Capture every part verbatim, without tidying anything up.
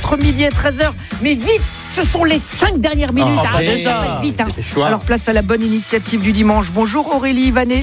entre midi et treize heures. Mais vite, ce sont les cinq dernières minutes. Oh, ah, déjà. ça passe vite. Hein. Alors place à la bonne initiative du dimanche. Bonjour Aurélie Vanet.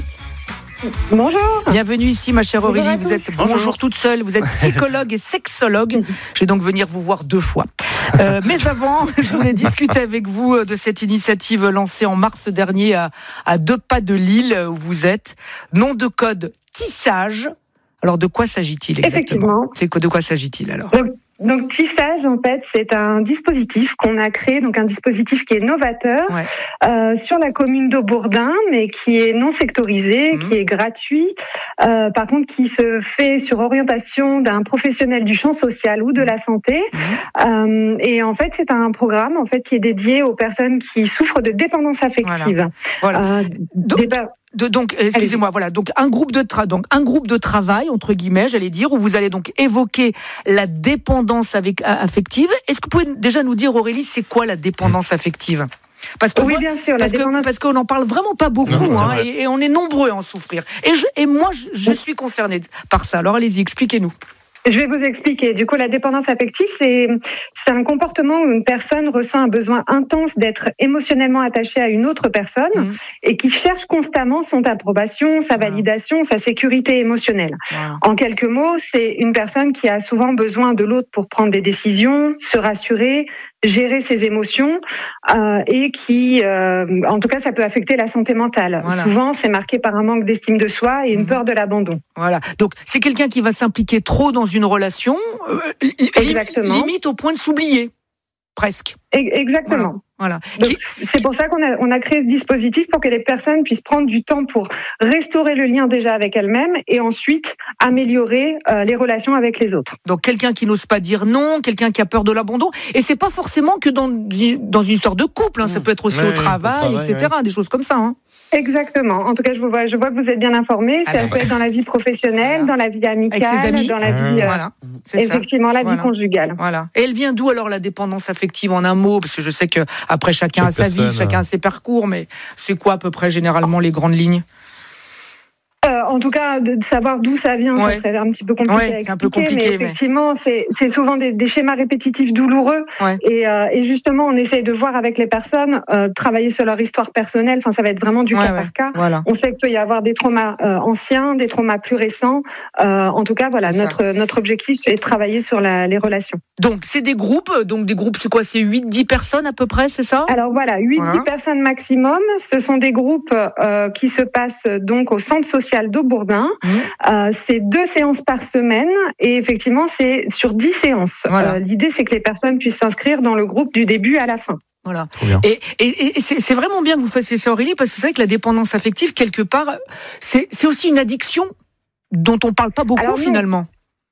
Bonjour. Bienvenue ici, ma chère Aurélie. Bonjour vous êtes bonjour. bonjour toute seule. Vous êtes psychologue et sexologue. Je vais donc venir vous voir deux fois. Euh, mais avant, je voulais discuter avec vous de cette initiative lancée en mars dernier à, à deux pas de Lille où vous êtes. Nom de code Tissage. Alors de quoi s'agit-il exactement ? Effectivement. C'est quoi, de quoi s'agit-il alors ? Donc, donc Tissage, en fait, c'est un dispositif qu'on a créé, donc un dispositif qui est novateur Ouais. euh, sur la commune d'Aubourdin, mais qui est non sectorisé, mmh. qui est gratuit. Euh, par contre, qui se fait sur orientation d'un professionnel du champ social ou de la santé. Mmh. Euh, et en fait, c'est un programme en fait qui est dédié aux personnes qui souffrent de dépendance affective. Voilà. voilà. Euh, donc, dépa- De, donc, excusez-moi, voilà, donc un groupe de tra- donc un groupe de travail entre guillemets, j'allais dire, où vous allez donc évoquer la dépendance avec, affective. Est-ce que vous pouvez déjà nous dire, Aurélie, c'est quoi la dépendance affective ? Parce que oui, voit, bien sûr. Parce, la dépendance... que, parce qu'on n'en parle vraiment pas beaucoup, non, hein, et, et on est nombreux à en souffrir. Et, je, et moi, je, je suis concernée par ça. Alors allez-y, expliquez-nous. Je vais vous expliquer. Du coup, la dépendance affective, c'est, c'est un comportement où une personne ressent un besoin intense d'être émotionnellement attachée à une autre personne mmh. et qui cherche constamment son approbation, sa validation, sa sécurité émotionnelle. Voilà. En quelques mots, c'est une personne qui a souvent besoin de l'autre pour prendre des décisions, se rassurer, gérer ses émotions euh, et qui, euh, en tout cas, ça peut affecter la santé mentale. Voilà. Souvent, c'est marqué par un manque d'estime de soi et une mmh. peur de l'abandon. Voilà. Donc, c'est quelqu'un qui va s'impliquer trop dans une relation, euh, Exactement. limite au point de s'oublier, presque. Exactement. Voilà. Voilà. Donc, qui... C'est pour ça qu'on a, on a créé ce dispositif pour que les personnes puissent prendre du temps pour restaurer le lien déjà avec elles-mêmes et ensuite améliorer euh, les relations avec les autres. Donc quelqu'un qui n'ose pas dire non, quelqu'un qui a peur de l'abandon, et c'est pas forcément que dans, dans une sorte de couple, hein. Ça peut être aussi ouais, au travail, travail et cetera, ouais. Des choses comme ça. Hein. Exactement. En tout cas, je vous vois, je vois que vous êtes bien informés. Ça ah peut ouais. être dans la vie professionnelle, voilà. Dans la vie amicale, avec ses amis. Dans la vie, euh, voilà. C'est effectivement, ça. La Voilà. vie conjugale. Voilà. Et elle vient d'où alors la dépendance affective en un mot ? Parce que je sais que après chacun Chaque a sa personne, vie, chacun a ses parcours, mais c'est quoi à peu près généralement les grandes lignes ? Euh, en tout cas, de savoir d'où ça vient, ouais. ça serait un petit peu compliqué ouais, à expliquer, un peu compliqué, mais effectivement, mais... c'est, c'est souvent des, des schémas répétitifs douloureux. Ouais. Et, euh, et justement, on essaye de voir avec les personnes, euh, travailler sur leur histoire personnelle. Enfin, ça va être vraiment du ouais, cas ouais. par cas. Voilà. On sait qu'il peut y avoir des traumas euh, anciens, des traumas plus récents. Euh, en tout cas, voilà, notre, notre objectif est de travailler sur la, les relations. Donc, c'est des groupes. Donc, des groupes, c'est quoi ? C'est huit dix personnes à peu près, c'est ça ? Alors voilà, huit dix voilà. personnes maximum. Ce sont des groupes euh, qui se passent donc au centre social d'Aubourdin. Mmh. Euh, c'est deux séances par semaine et effectivement c'est sur dix séances. Voilà. Euh, l'idée c'est que les personnes puissent s'inscrire dans le groupe du début à la fin. Voilà. Et, et, et c'est, c'est vraiment bien que vous fassiez ça, Aurélie, parce que c'est vrai que la dépendance affective, quelque part, c'est, c'est aussi une addiction dont on parle pas beaucoup alors, finalement.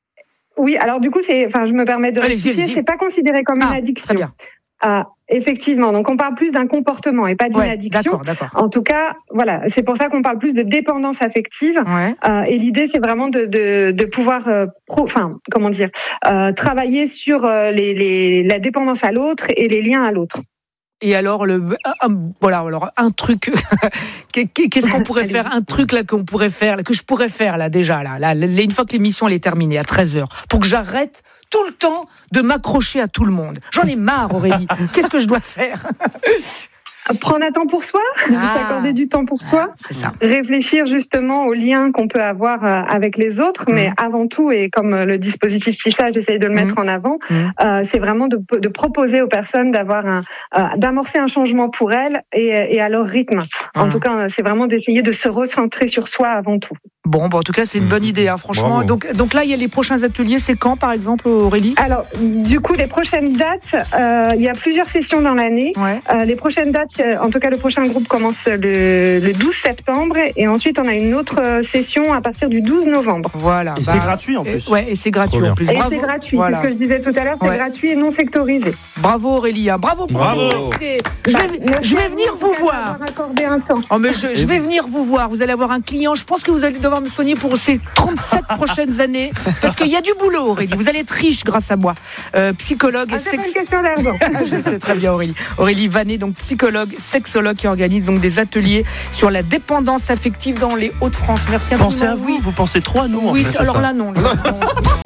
Oui, alors du coup, c'est, enfin, je me permets de allez-y, rectifier, allez-y. c'est pas considéré comme ah, une addiction. Très bien. Euh, effectivement, donc on parle plus d'un comportement et pas d'une ouais, addiction. D'accord, d'accord. En tout cas, voilà, c'est pour ça qu'on parle plus de dépendance affective. Ouais. Euh, et l'idée, c'est vraiment de, de, de pouvoir, euh, pro, enfin, comment dire, euh, travailler sur euh, les, les, la dépendance à l'autre et les liens à l'autre. Et alors, le, un, voilà, alors un truc, qu'est-ce qu'on pourrait faire ? Un truc là qu'on pourrait faire, que je pourrais faire là déjà, là, là, une fois que l'émission elle est terminée à treize heures, pour que j'arrête tout le temps de m'accrocher à tout le monde. J'en ai marre, Aurélie. Qu'est-ce que je dois faire ? Prendre un temps pour soi, ah, s'accorder du temps pour soi, ah, c'est ça. Réfléchir justement aux liens qu'on peut avoir avec les autres, mmh. mais avant tout, et comme le dispositif Tissage, j'essaye de le mettre mmh. en avant, mmh. euh, c'est vraiment de, de proposer aux personnes d'avoir un, euh, d'amorcer un changement pour elles et, et à leur rythme. Mmh. En tout cas, c'est vraiment d'essayer de se recentrer sur soi avant tout. Bon, bon, en tout cas, c'est une bonne idée, hein, franchement. Donc, donc là, il y a les prochains ateliers. C'est quand, par exemple, Aurélie ? Alors, du coup, les prochaines dates, euh, il y a plusieurs sessions dans l'année. Ouais. Euh, les prochaines dates, en tout cas, le prochain groupe commence le, le douze septembre. Et ensuite, on a une autre session à partir du douze novembre. Voilà. Et bah, c'est gratuit, en plus. Et, ouais, et c'est gratuit, en plus. Et Bravo. c'est gratuit. Voilà. C'est ce que je disais tout à l'heure. C'est ouais. gratuit et non sectorisé. Bravo, Aurélie. Bravo pour Bravo. vous. Je vais, bah, je vais venir vous voir. Accordé un temps. Oh, mais je, je vais venir vous voir. Vous allez avoir un client. Je pense que vous allez devoir me soigner pour ces trente-sept prochaines années, parce qu'il y a du boulot, Aurélie. Vous allez être riche grâce à moi. Euh, psychologue et ah, sex... c'est pas une question d'argent. Je sais très bien, Aurélie. Aurélie Vanet, donc psychologue, sexologue, qui organise donc des ateliers sur la dépendance affective dans les Hauts-de-France. Merci à vous. Pensez à vous. Vous pensez trop à nous. Oui, en fait, alors ça. là non. Là, non.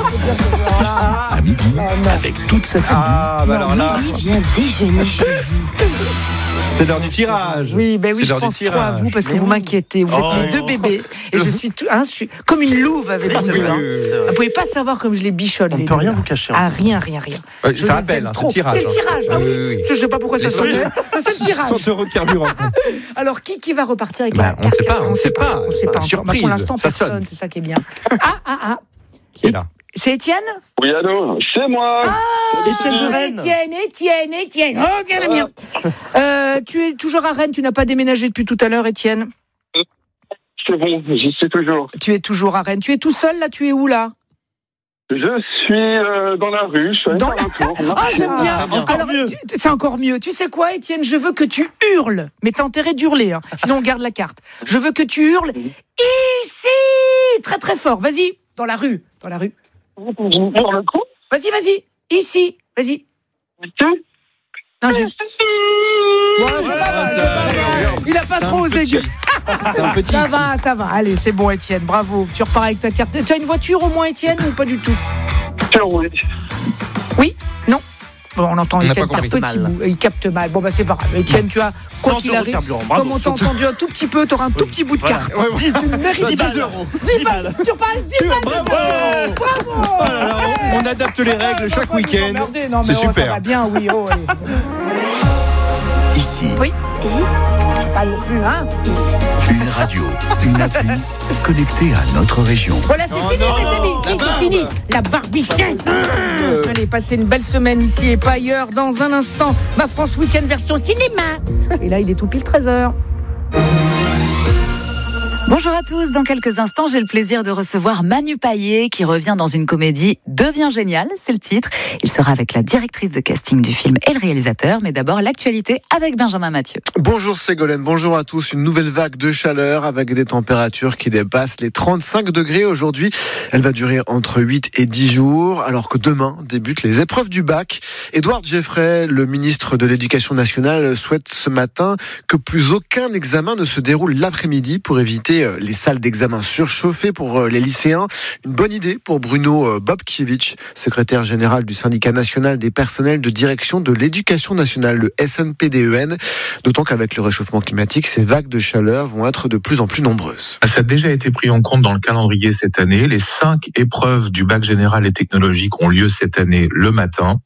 Ici, à midi, avec toute sa famille. Ah, bah alors là, Louis vient déjeuner chez vous. c'est l'heure du tirage. Oui, ben oui, C'est je l'heure pense du trop à tirage. vous parce que Mais vous oui. m'inquiétez. Vous êtes Oh. mes deux bébés et je suis, tout, hein, je suis comme une louve avec vous deux. Hein. Vous pouvez pas savoir comme je les bichonne. On les ne peut deux, rien là. vous cacher. Ah, rien, rien, rien. Ouais, Je ça les appelle, aime hein, c'est trop. le tirage. C'est le tirage. hein. Ah Oui, oui. oui, oui. Je sais pas pourquoi ça Les sonnait. Ça, c'est le tirage. cent euros de carburant. Alors, qui, qui va repartir avec Bah, la on carte sait pas, on sait pas. On sait pas. encore. Surprise, Bah, pour l'instant, ça personne. sonne. C'est ça qui est bien. Ah, ah, ah. Qui est là? C'est Étienne? Oui, allô, c'est moi. Étienne de Rennes. Étienne, Étienne, Étienne. Oh, quel bien. Euh, tu es toujours à Rennes, tu n'as pas déménagé depuis tout à l'heure, Étienne? C'est bon, j'y suis toujours. Tu es toujours à Rennes. Tu es tout seul, là? Tu es où, là? Je suis euh, dans la rue, je suis allé Dans- faire un tour. Ah, j'aime bien. Ah, encore Alors, mieux. tu- tu- c'est encore mieux. Tu sais quoi, Étienne? Je veux que tu hurles. Mais t'as intérêt d'hurler, hein. Sinon on garde la carte. Je veux que tu hurles ici, très très fort. Vas-y, dans la rue, dans la rue. Pour le coup, Vas-y, vas-y, ici, vas-y. Non, j'ai. Bon, c'est pas mal, c'est pas mal. Il a pas C'est trop un osé. petit. C'est un petit. Ça va, ça va. Allez, c'est bon, Étienne. Bravo. Tu repars avec ta carte. Tu as une voiture au moins, Étienne, ou pas du tout? oui. Oui? Non? Bon, on entend On n'a Étienne pas faire compris. petit Mal. bout. Il capte mal. Bon, bah, c'est pas grave. Étienne, tu as, quoi cent qu'il euros de arrive, carburant, bravo. comme on t'a entendu un tout petit peu, tu auras un tout petit bout de Voilà. carte. Ouais, ouais. Tu ne mérites dix pas. euros. dix balles. Tu repars avec dix balles. Bravo. de- Bravo. Oh là là, on- on adapte les règles chaque week-end. Non, C'est mais oh, super. Ça va bien, oui. Oh, allez. Ici, Oui. Pas non plus, hein. une radio, une appli connectée à notre région. Voilà, c'est Oh fini, non, mes non, amis. la C'est barbe. fini. La barbichette. Allez, passez une belle semaine ici et pas ailleurs. Dans un instant, ma France Week-end version cinéma. Et là, il est tout pile treize heures. Bonjour à tous, dans quelques instants, j'ai le plaisir de recevoir Manu Payet qui revient dans une comédie Devient génial, c'est le titre. Il sera avec la directrice de casting du film et le réalisateur, mais d'abord l'actualité avec Benjamin Mathieu. Bonjour Ségolène, bonjour à tous. Une nouvelle vague de chaleur avec des températures qui dépassent les trente-cinq degrés aujourd'hui. Elle va durer entre huit et dix jours, alors que demain débutent les épreuves du bac. Édouard Geoffrey, le ministre de l'Éducation nationale, souhaite ce matin que plus aucun examen ne se déroule l'après-midi pour éviter les salles d'examen surchauffées pour les lycéens. Une bonne idée pour Bruno Bobkiewicz, secrétaire général du syndicat national des personnels de direction de l'éducation nationale, le S N P D E N. D'autant qu'avec le réchauffement climatique, ces vagues de chaleur vont être de plus en plus nombreuses. Ça a déjà été pris en compte dans le calendrier cette année. Les cinq épreuves du bac général et technologique ont lieu cette année le matin.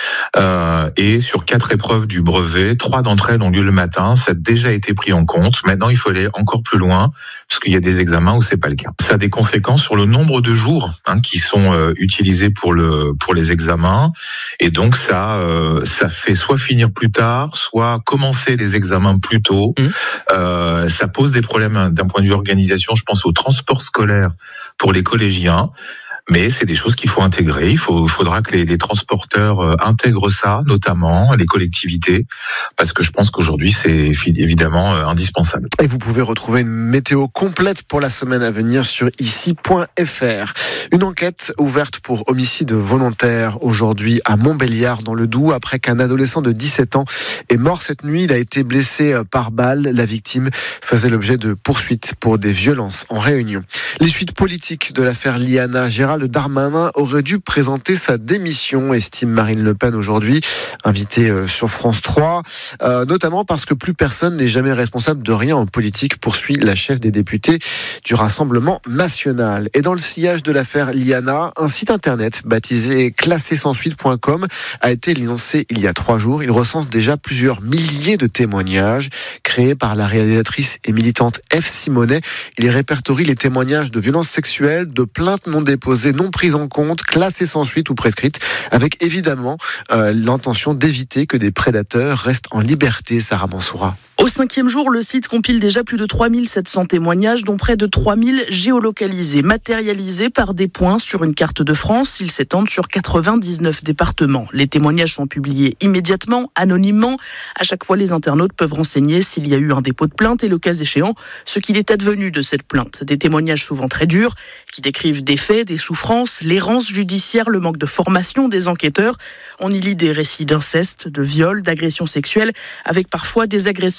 Euh, et sur quatre épreuves du brevet, trois d'entre elles ont lieu le matin. Ça a déjà été pris en compte. Maintenant, il faut aller encore plus loin parce qu'il y a des examens où c'est pas le cas. Ça a des conséquences sur le nombre de jours hein, qui sont euh, utilisés pour le pour les examens. Et donc ça euh, ça fait soit finir plus tard, soit commencer les examens plus tôt. Mmh. Euh, ça pose des problèmes d'un point de vue organisation. Je pense au transport scolaire pour les collégiens. Mais c'est des choses qu'il faut intégrer. Il faut, faudra que les, les transporteurs euh, intègrent ça, notamment les collectivités, parce que je pense qu'aujourd'hui c'est évidemment euh, indispensable. Et vous pouvez retrouver une météo complète pour la semaine à venir sur ici point f r. Une enquête ouverte pour homicide volontaire aujourd'hui à Montbéliard dans le Doubs après qu'un adolescent de dix-sept ans est mort cette nuit. Il a été blessé par balle. La victime faisait l'objet de poursuites pour des violences en Réunion. Les suites politiques de l'affaire Liana, Gérald Darmanin aurait dû présenter sa démission, estime Marine Le Pen aujourd'hui, invitée sur France trois, euh, notamment parce que plus personne n'est jamais responsable de rien en politique, poursuit la chef des députés du Rassemblement national. Et dans le sillage de l'affaire Liana, un site internet baptisé classé sans suite point com a été lancé il y a trois jours. Il recense déjà plusieurs milliers de témoignages créés par la réalisatrice et militante F. Simonet. Il répertorie les témoignages de violences sexuelles, de plaintes non déposées, non prises en compte, classées sans suite ou prescrites, avec évidemment euh, l'intention d'éviter que des prédateurs restent en liberté. Sarah Mansoura. Au cinquième jour, le site compile déjà plus de trois mille sept cents témoignages, dont près de trois mille géolocalisés, matérialisés par des points sur une carte de France. Ils s'étendent sur quatre-vingt-dix-neuf départements. Les témoignages sont publiés immédiatement, anonymement. À chaque fois, les internautes peuvent renseigner s'il y a eu un dépôt de plainte et, le cas échéant, ce qu'il est advenu de cette plainte. Des témoignages souvent très durs, qui décrivent des faits, des souffrances, l'errance judiciaire, le manque de formation des enquêteurs. On y lit des récits d'inceste, de viol, d'agressions sexuelles, avec parfois des agresseurs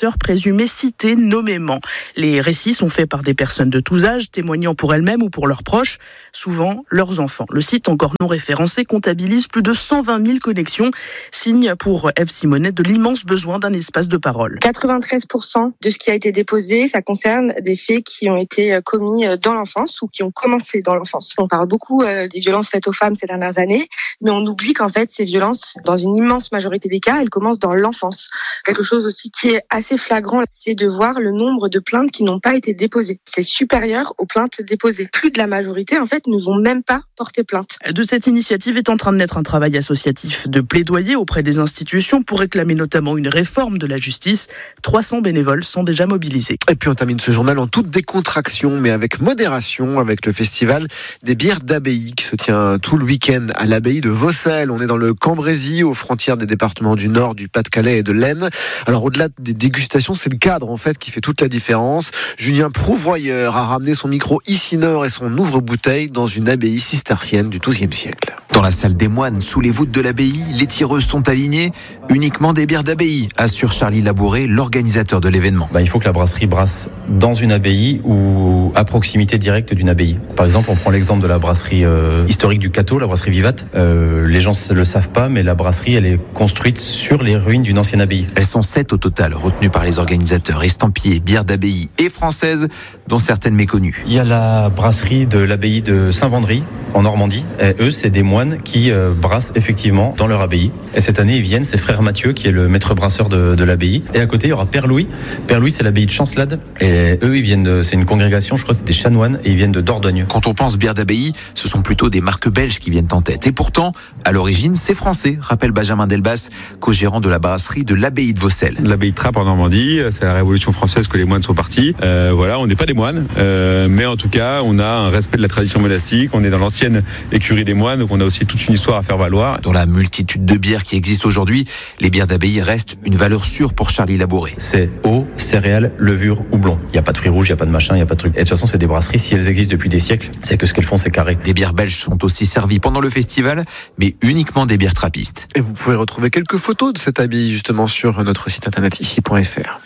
agresseurs présumés cités nommément. Les récits sont faits par des personnes de tous âges, témoignant pour elles-mêmes ou pour leurs proches, souvent leurs enfants. Le site, encore non référencé, comptabilise plus de cent vingt mille connexions, signe pour Ève Simonet de l'immense besoin d'un espace de parole. quatre-vingt-treize pour cent de ce qui a été déposé, ça concerne des faits qui ont été commis dans l'enfance ou qui ont commencé dans l'enfance. On parle beaucoup des violences faites aux femmes ces dernières années, mais on oublie qu'en fait, ces violences, dans une immense majorité des cas, elles commencent dans l'enfance. Quelque chose aussi qui est assez flagrant, c'est de voir le nombre de plaintes qui n'ont pas été déposées. C'est supérieur aux plaintes déposées. Plus de la majorité, en fait, ne vont même pas porter plainte. De cette initiative est en train de naître un travail associatif de plaidoyer auprès des institutions pour réclamer notamment une réforme de la justice. trois cents bénévoles sont déjà mobilisés. Et puis on termine ce journal en toute décontraction, mais avec modération, avec le festival des bières d'abbaye qui se tient tout le week-end à l'abbaye de Vaucelles. On est dans le Cambrésis, aux frontières des départements du Nord, du Pas-de-Calais et de l'Aisne. Alors au-delà des dégustations, c'est le cadre en fait qui fait toute la différence. Julien Prouvoyeur a ramené son micro ici Nord et son ouvre-bouteille dans une abbaye cistercienne du douzième siècle. Dans la salle des moines, sous les voûtes de l'abbaye, les tireuses sont alignées, uniquement des bières d'abbaye, assure Charlie Labouré, l'organisateur de l'événement. Bah, il faut que la brasserie brasse dans une abbaye ou à proximité directe d'une abbaye. Par exemple, on prend l'exemple de la brasserie euh, historique du Cateau, la brasserie Vivate. Euh, les gens ne le savent pas, mais la brasserie, elle est construite sur les ruines d'une ancienne abbaye. Elles sont sept au total, retenues par les organisateurs, estampillées, bières d'abbaye et françaises, dont certaines méconnues. Il y a la brasserie de l'abbaye de Saint-Vendry, en Normandie. Et eux, c'est des moines qui euh, brassent effectivement dans leur abbaye. Et cette année, ils viennent, c'est Frère Mathieu qui est le maître brasseur de, de l'abbaye. Et à côté, il y aura Père Louis. Père Louis, c'est l'abbaye de Chancelade. Et eux, ils viennent de, c'est une congrégation, je crois que c'est des chanoines, et ils viennent de Dordogne. Quand on pense bière d'abbaye, ce sont plutôt des marques belges qui viennent en tête. Et pourtant, à l'origine, c'est français, rappelle Benjamin Delbas, co-gérant de la brasserie de l'abbaye de Vaucelles. L'abbaye de Trappes en Normandie, c'est à la Révolution française que les moines sont partis. Euh, voilà, on n'est pas des moines, euh, mais en tout cas, on a un respect de la tradition monastique. On est dans l'ancienne écurie des moines, donc on a aussi toute une histoire à faire valoir. Dans la multitude de bières qui existent aujourd'hui, les bières d'abbaye restent une valeur sûre pour Charlie Labouré. C'est eau, céréales, levure, houblon. Il n'y a pas de fruits rouges, il n'y a pas de machin, il n'y a pas de truc. Et de toute façon, c'est des brasseries, si elles existent depuis des siècles, c'est que ce qu'elles font, c'est carré. Les bières belges sont aussi servies pendant le festival, mais uniquement des bières trappistes. Et vous pouvez retrouver quelques photos de cette abbaye justement sur notre site internet ici point f r.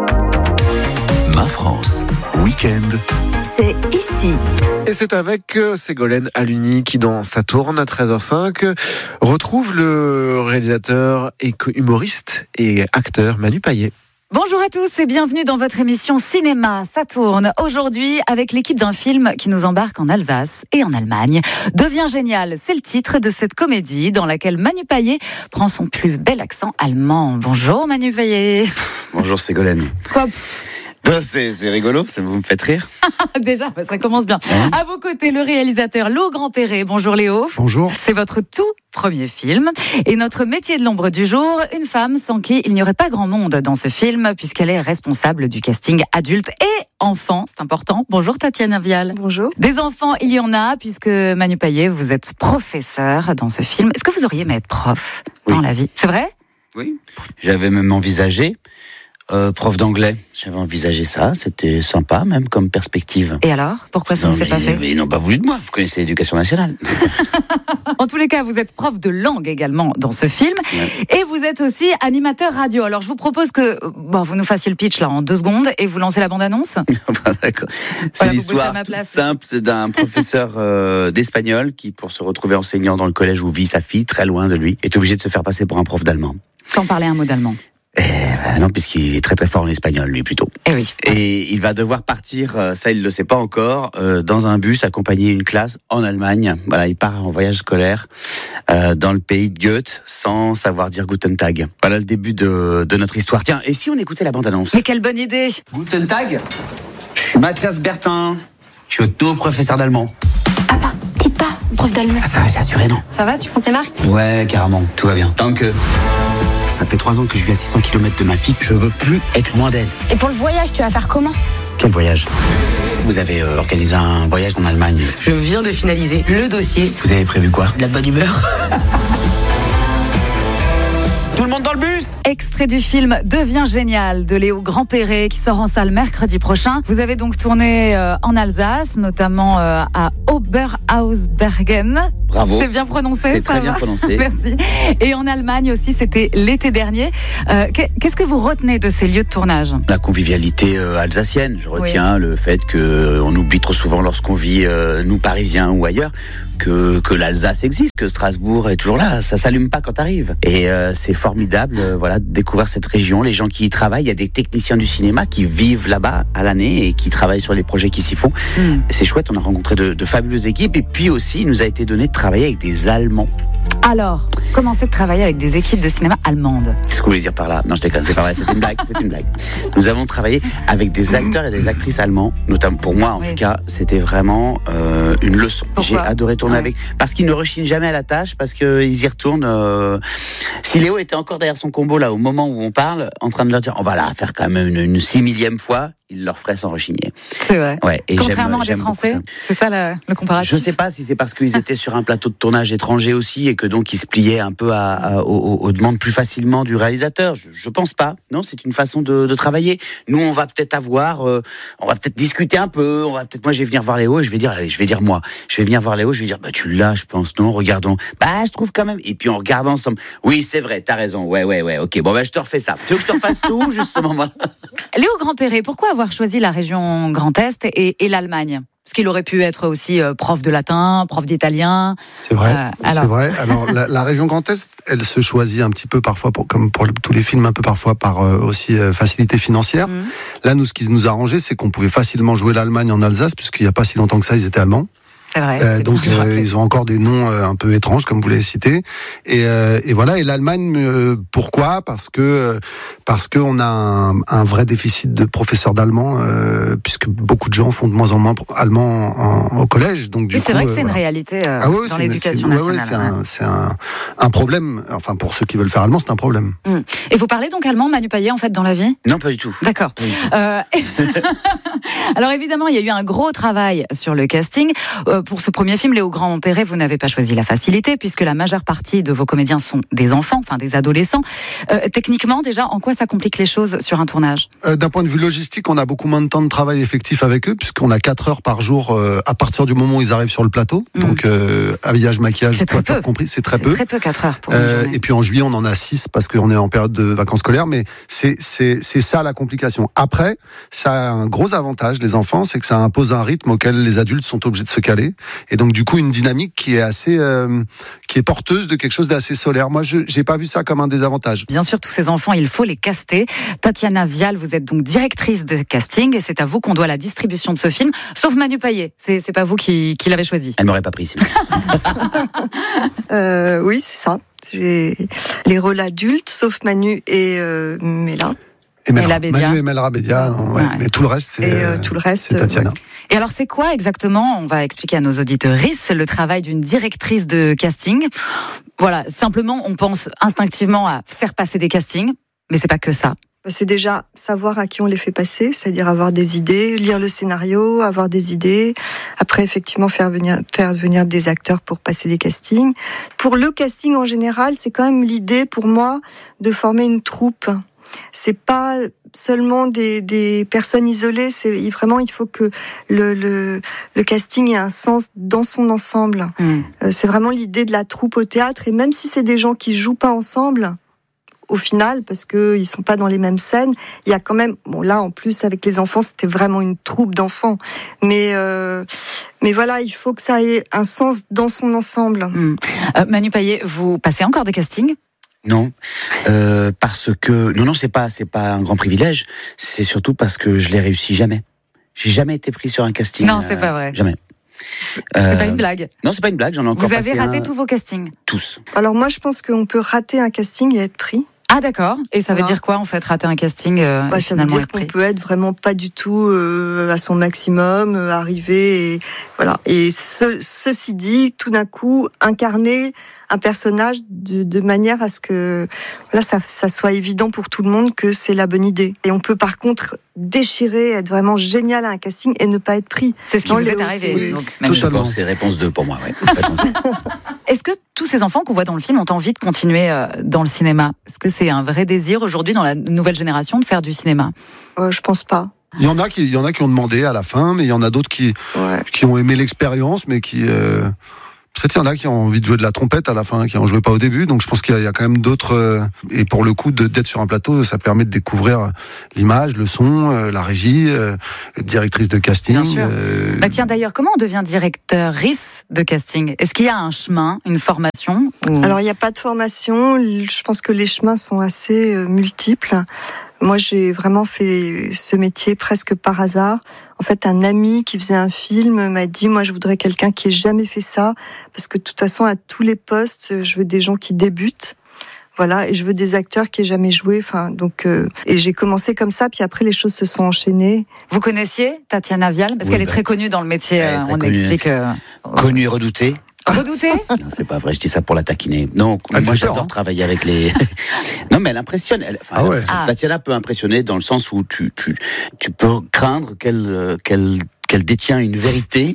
Ma France, week-end. C'est ici. Et c'est avec Ségolène Aluni qui, dans Saturne à treize heures cinq, retrouve le réalisateur et humoriste et acteur Manu Payet. Bonjour à tous et bienvenue dans votre émission Cinéma Saturne. Aujourd'hui, avec l'équipe d'un film qui nous embarque en Alsace et en Allemagne. Devient génial, c'est le titre de cette comédie dans laquelle Manu Payet prend son plus bel accent allemand. Bonjour Manu Payet. Bonjour Ségolène. Quoi? Ben, c'est, c'est rigolo, ça vous me faites rire. Déjà, ça commence bien. Hein? À vos côtés, le réalisateur Léo Grand-Perret. Bonjour Léo. Bonjour. C'est votre tout premier film. Et notre métier de l'ombre du jour, une femme sans qui il n'y aurait pas grand monde dans ce film, puisqu'elle est responsable du casting adulte et enfant. C'est important. Bonjour Tatiana Vial. Bonjour. Des enfants, il y en a, puisque Manu Payet, vous êtes professeur dans ce film. Est-ce que vous auriez aimé être prof dans oui. la vie? C'est vrai? Oui. J'avais même envisagé. Euh, prof d'anglais, j'avais envisagé ça, c'était sympa même comme perspective. Et alors, pourquoi ça non, ne s'est mais, pas fait? Ils n'ont pas voulu de moi, vous connaissez l'éducation nationale. En tous les cas, vous êtes prof de langue également dans ce film, ouais. Et vous êtes aussi animateur radio. Alors je vous propose que bon, vous nous fassiez le pitch là en deux secondes et vous lancez la bande-annonce. D'accord. C'est voilà, l'histoire simple, c'est d'un professeur euh, d'espagnol qui, pour se retrouver enseignant dans le collège où vit sa fille, très loin de lui, est obligé de se faire passer pour un prof d'allemand. Sans parler un mot d'allemand. Eh ben non, puisqu'il est très très fort en espagnol, lui, plutôt. Eh oui. Et il va devoir partir, ça il le sait pas encore, euh, dans un bus, accompagner une classe en Allemagne. Voilà, il part en voyage scolaire euh, dans le pays de Goethe, sans savoir dire Guten Tag. Voilà le début de, de notre histoire. Tiens, et si on écoutait la bande-annonce? Mais quelle bonne idée! Guten Tag, je suis Mathias Bertin, je suis votre nouveau professeur d'allemand. Ah bah, t'es pas prof d'allemand. Ah ça, j'ai assuré, non. Ça va, tu prends tes marques? Ouais, carrément, tout va bien. Tant que... Ça fait trois ans que je vis à six cents kilomètres de ma fille. Je veux plus être loin d'elle. Et pour le voyage, tu vas faire comment? Quel voyage? Vous avez euh, organisé un voyage en Allemagne. Je viens de finaliser le dossier. Vous avez prévu quoi? De la bonne humeur. Tout le monde dans le bus. Extrait du film Deviens génial de Léo Grand-Perret qui sort en salle mercredi prochain. Vous avez donc tourné euh, en Alsace, notamment euh, à Oberhausbergen. Bravo. C'est bien prononcé. C'est ça très va bien prononcé. Merci. Et en Allemagne aussi, c'était l'été dernier. Euh, qu'est-ce que vous retenez de ces lieux de tournage ? La convivialité euh, alsacienne. Je retiens oui. le fait que euh, on oublie trop souvent lorsqu'on vit, euh, nous Parisiens ou ailleurs, que, que l'Alsace existe, que Strasbourg est toujours là. Ça s'allume pas quand t'arrives. Et euh, c'est formidable, euh, voilà, de découvrir cette région, les gens qui y travaillent. Il y a des techniciens du cinéma qui vivent là-bas à l'année et qui travaillent sur les projets qui s'y font. Mm. C'est chouette. On a rencontré de, de fabuleuses équipes. Et puis aussi, il nous a été donné de travailler avec des Allemands. Alors, comment c'est de travailler avec des équipes de cinéma allemandes ? Qu'est-ce que vous voulez dire par là ? Non, je déconne, c'est pas vrai, c'est une blague, c'est une blague. Nous avons travaillé avec des acteurs et des actrices allemands, notamment pour moi en oui. tout cas, c'était vraiment euh, une leçon. Pourquoi ? J'ai adoré tourner ouais. avec, parce qu'ils ne rechignent jamais à la tâche, parce qu'ils y retournent. Euh... Si Léo était encore derrière son combo là, au moment où on parle, en train de leur dire, on va la faire quand même une, une six millième fois, il leur ferait sans rechigner. C'est vrai. Ouais, et contrairement j'aime, à des Français, c'est ça le, le comparatif. Je sais pas si c'est parce qu'ils étaient sur un plateau de tournage étranger aussi et que donc ils se pliaient un peu à, à, aux, aux demandes plus facilement du réalisateur. Je, je pense pas. Non, c'est une façon de, de travailler. Nous, on va peut-être avoir, euh, on va peut-être discuter un peu. On va peut-être, moi, je vais venir voir Léo et je vais dire, allez, je vais dire moi, je vais venir voir Léo, je vais dire, bah tu l'as, je pense, non, regardons. Bah, je trouve quand même. Et puis on regarde ensemble. Oui, c'est vrai, t'as raison. Ouais, ouais, ouais. Ok, bon, bah je te refais ça. Tu veux que je te refasse tout, juste ce moment-là. Léo Grand-Perret, pourquoi avoir choisi la région Grand Est et, et l'Allemagne ? Parce qu'il aurait pu être aussi euh, prof de latin, prof d'italien. C'est vrai, euh, alors... c'est vrai. Alors la, la région Grand Est, elle se choisit un petit peu parfois, pour, comme pour le, tous les films, un peu parfois par euh, aussi euh, facilité financière. Mmh. Là, nous, ce qui nous a arrangé, c'est qu'on pouvait facilement jouer l'Allemagne en Alsace, puisqu'il n'y a pas si longtemps que ça, ils étaient allemands. C'est vrai. Euh, c'est donc euh, ils ont encore des noms euh, un peu étranges, comme vous l'avez cité. Et, euh, et voilà. Et l'Allemagne, euh, pourquoi ? Parce que parce que on a un, un vrai déficit de professeurs d'allemand, euh, puisque beaucoup de gens font de moins en moins allemand en, en, au collège. Donc du et coup, c'est vrai que euh, c'est voilà. une réalité euh, ah ouais, dans l'éducation c'est, nationale. Ouais, ouais, c'est, un, c'est un, un problème. Enfin, pour ceux qui veulent faire allemand, c'est un problème. Mmh. Et vous parlez donc allemand, Manu Payet, en fait, dans la vie ? Non, pas du tout. D'accord. Pas du tout. Euh... Alors évidemment, il y a eu un gros travail sur le casting. Euh, pour ce premier film, Léo Grand-Perret, vous n'avez pas choisi la facilité, puisque la majeure partie de vos comédiens sont des enfants, enfin des adolescents. Euh, techniquement, déjà, en quoi ça complique les choses sur un tournage ? euh, D'un point de vue logistique, on a beaucoup moins de temps de travail effectif avec eux, puisqu'on a quatre heures par jour euh, à partir du moment où ils arrivent sur le plateau. Mmh. Donc euh, habillage, maquillage, c'est très peu. Compris, c'est très c'est peu. très peu, quatre heures pour une euh, journée. Et puis en juillet, on en a six parce qu'on est en période de vacances scolaires, mais c'est, c'est, c'est ça la complication. Après, ça a un gros avantage, les enfants, c'est que ça impose un rythme auquel les adultes sont obligés de se caler. Et donc du coup, une dynamique qui est assez, euh, qui est porteuse de quelque chose d'assez solaire. Moi, je j'ai pas vu ça comme un désavantage. Bien sûr, tous ces enfants, il faut les caster. Tatiana Vial, vous êtes donc directrice de casting et c'est à vous qu'on doit la distribution de ce film, sauf Manu Payet. C'est, c'est pas vous qui, qui l'avez choisi. Elle m'aurait pas pris sinon. euh, oui, c'est ça. J'ai les rôles adultes, sauf Manu et euh, Mela. Et Mela Bédia. Manu et Mela Bédia, non, ouais. Ouais. Mais tout le reste, c'est, et, euh, tout le reste, c'est Tatiana. Ouais. Et alors, c'est quoi exactement, on va expliquer à nos auditrices, le travail d'une directrice de casting ? Voilà, simplement, on pense instinctivement à faire passer des castings, mais c'est pas que ça. C'est déjà savoir à qui on les fait passer, c'est-à-dire avoir des idées, lire le scénario, avoir des idées. Après, effectivement, faire venir, faire venir des acteurs pour passer des castings. Pour le casting en général, c'est quand même l'idée, pour moi, de former une troupe. C'est pas seulement des, des personnes isolées, c'est vraiment, il faut que le, le, le casting ait un sens dans son ensemble. Mmh. Euh, c'est vraiment l'idée de la troupe au théâtre, et même si c'est des gens qui jouent pas ensemble, au final, parce qu'ils sont pas dans les mêmes scènes, il y a quand même, bon là en plus avec les enfants, c'était vraiment une troupe d'enfants, mais euh, mais voilà, il faut que ça ait un sens dans son ensemble. Mmh. Euh, Manu Payet, vous passez encore des castings ? Non, euh, parce que non non c'est pas c'est pas un grand privilège, c'est surtout parce que je l'ai réussi jamais. J'ai jamais été pris sur un casting. Non, c'est euh, pas vrai. Jamais. C'est euh, pas une blague. Non, c'est pas une blague, j'en ai encore Vous avez passé raté un... tous vos castings ? Tous. Alors moi, je pense qu'on peut rater un casting et être pris. Ah d'accord. Et ça veut voilà. dire quoi en fait, rater un casting euh, bah, et ça veut dire qu'on peut être vraiment pas du tout euh, à son maximum, euh, arriver et voilà. Et ce, ceci dit, tout d'un coup, incarner un personnage de, de manière à ce que voilà, ça, ça soit évident pour tout le monde que c'est la bonne idée. Et on peut par contre déchirer, être vraiment génial à un casting et ne pas être pris. C'est ce qui Dans vous les est arrivé. oui. Donc, Je pense que c'est réponse deux pour moi. Ouais. Est-ce que tous ces enfants qu'on voit dans le film ont envie de continuer euh, dans le cinéma ? Est-ce que c'est un vrai désir aujourd'hui dans la nouvelle génération de faire du cinéma ? euh, Je pense pas. Il y en a qui, il y en a qui ont demandé à la fin, mais il y en a d'autres qui, ouais. qui ont aimé l'expérience, mais qui, euh, peut-être il y en a qui ont envie de jouer de la trompette à la fin, qui en jouaient pas au début. Donc je pense qu'il y a, il y a quand même d'autres. Euh, et pour le coup, de, d'être sur un plateau, ça permet de découvrir l'image, le son, euh, la régie, euh, directrice de casting. Bien sûr. Euh, Bah tiens, d'ailleurs, comment on devient directrice de casting ? Est-ce qu'il y a un chemin, une formation ou... Alors il n'y a pas de formation. Je pense que les chemins sont assez euh, multiples. Moi, j'ai vraiment fait ce métier presque par hasard. En fait, un ami qui faisait un film m'a dit, moi, je voudrais quelqu'un qui ait jamais fait ça, parce que de toute façon, à tous les postes, je veux des gens qui débutent. Voilà, et je veux des acteurs qui aient jamais joué. Enfin, donc, euh, et j'ai commencé comme ça, puis après, les choses se sont enchaînées. Vous connaissiez Tatiana Vial ? Parce Oui, qu'elle est bah, très connue dans le métier, euh, on connue. explique... Euh... Connu et redouté. Redouté ? Non, c'est pas vrai, je dis ça pour la taquiner. Non, Elle moi fait j'adore peur, hein. travailler avec les. Non, mais elle impressionne. Elle, enfin, Ah elle ouais. impressionne. Ah. Tatiana peut impressionner dans le sens où tu, tu, tu peux craindre qu'elle, euh, qu'elle, qu'elle détient une vérité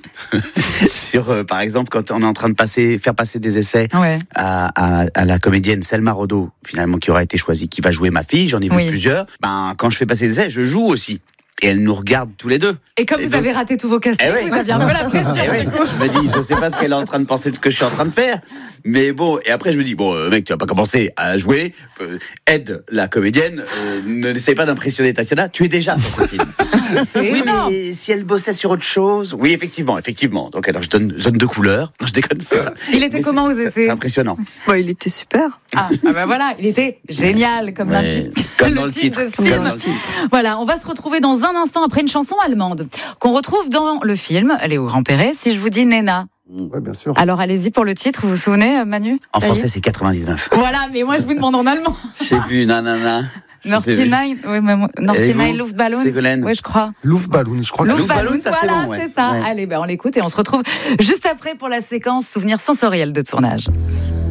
sur, euh, par exemple, quand on est en train de passer, faire passer des essais Ouais. à, à, à la comédienne Selma Rodo, finalement, qui aura été choisie, qui va jouer ma fille. J'en ai vu Oui. plusieurs. Ben, quand je fais passer des essais, je joue aussi. Et elle nous regarde tous les deux. Et comme Et vous donc- avez raté tous vos castings, Eh oui. vous aviez un peu la pression. Eh oui. du coup. Je me dis, je sais pas ce qu'elle est en train de penser de ce que je suis en train de faire. Mais bon, et après je me dis, bon, euh, mec, tu vas pas commencer à jouer. Euh, aide la comédienne. Euh, ne n'essaie pas d'impressionner Tatiana. Tu es déjà sur ce film. C'est Oui, énorme. mais si elle bossait sur autre chose. Oui, effectivement, effectivement. Donc alors je donne zone de couleur. Non, je déconne. Ça. Il était Mais comment aux c'est- essais ? C'est impressionnant. Ouais, il était super. Ah, ah bah voilà, il était génial comme, Ouais, l'inti- comme le dans le titre. de ce Comme film. dans le titre. Voilà, on va se retrouver dans un instant après une chanson allemande qu'on retrouve dans le film Léo Grand-Perret. Si je vous dis Nena, Ouais, bien sûr. alors allez-y pour le titre, vous vous souvenez, Manu ? En Ça y est français, c'est quatre-vingt-dix-neuf. Voilà, mais moi je vous demande en allemand. J'ai vu, nanana. Je sais- Nortinai, oui, mais moi- Et Nortinai vous, Luftballon. Ségolène Oui, je crois. Luftballon, je crois que c'est Luftballon, Luftballon, ça, c'est voilà, bon, ouais. c'est ça. Ouais. Allez, ben on l'écoute et on se retrouve juste après pour la séquence souvenirs sensoriels de tournage.